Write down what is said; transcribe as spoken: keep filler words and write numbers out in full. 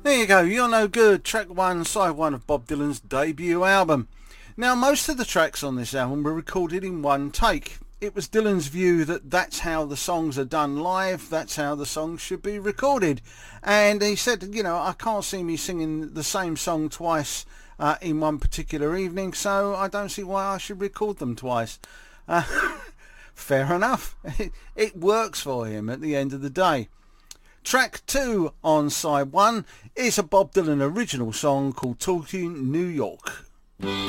There you go, You're No Good, track one, side one of Bob Dylan's debut album. Now, most of the tracks on this album were recorded in one take. It was Dylan's view that that's how the songs are done live, that's how the songs should be recorded. And he said, you know, I can't see me singing the same song twice uh, in one particular evening, so I don't see why I should record them twice. Uh, fair enough. It, it works for him at the end of the day. Track two on side one is a Bob Dylan original song called Talking New York.